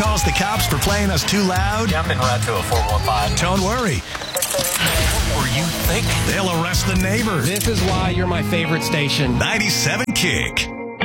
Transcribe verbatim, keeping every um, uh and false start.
calls the cops for playing us too loud? Yeah, I'm en route to a four one five. Don't worry. What were you thinking? They'll arrest the neighbors. This is why you're my favorite station. ninety-seven Kick.